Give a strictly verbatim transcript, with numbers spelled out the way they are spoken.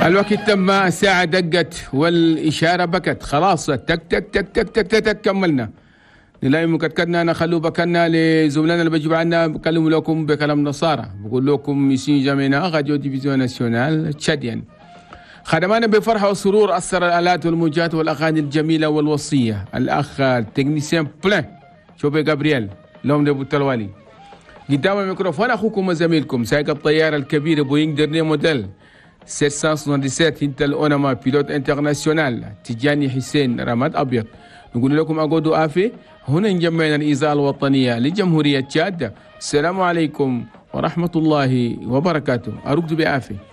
الوقت تم، الساعة دقت والإشارة بكت، خلاص تك تك تك تك تك تك, تك كملنا. نلاقي مكتكتنا نخلو بكنا لزملائنا اللي بيجوا عنا، بكلموا لكم بكلام نصارى، بقول لكم يسين جامعنا راديو ديفيزيون ناسيونال تشاديان. خدمانا بفرحة وسرور أثر الآلات والموجات والأغاني الجميلة والوصية الأخ التكنيسيان بلان شوبي جابرييل لهم دبو التلوالي. قدام الميكروفون أخوكم وزميلكم سائق الطيارة الكبير بوينغ ديرني موديل سبعمية وسبعة وسبعين انتل اونما بيلوت انترناسيونال تجاني حسين رماد أبيض. نقول لكم أقودوا آفي هنا نجمعنا الإذاعة الوطنية لجمهورية تشاد. السلام عليكم ورحمة الله وبركاته. أرجو بآفي.